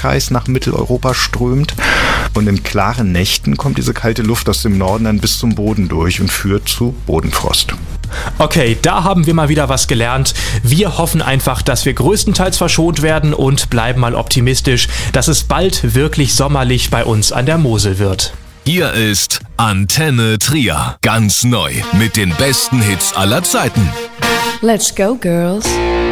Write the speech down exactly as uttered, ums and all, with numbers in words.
Nordkreis nach Mitteleuropa strömt. Und in klaren Nächten kommt diese kalte Luft aus dem Norden dann bis zum Boden durch und führt zu Bodenfrost. Okay, da haben wir mal wieder was gelernt. Wir hoffen einfach, dass wir größtenteils verschont werden und bleiben mal optimistisch, dass es bald wirklich sommerlich bei uns an der Mosel wird. Hier ist Antenne Trier. Ganz neu mit den besten Hits aller Zeiten. Let's go, girls.